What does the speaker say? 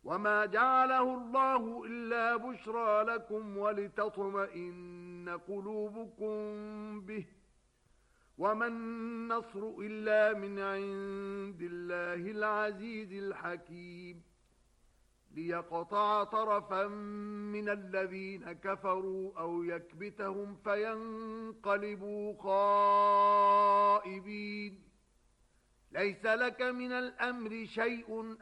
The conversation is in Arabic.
وما جعله الله إلا بشرى لكم ولتطمئن قلوبكم به وما النصر إلا من عند الله العزيز الحكيم ليقطع طرفا من الذين كفروا أو يكبتهم فينقلبوا خائبين ليس لك من الأمر شيء